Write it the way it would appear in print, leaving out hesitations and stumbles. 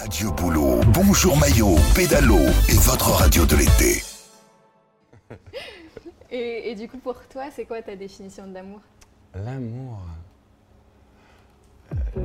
Adieu boulot, bonjour maillot, pédalo et votre radio de l'été. Et du coup, pour toi, c'est quoi ta définition de l'amour ? L'amour.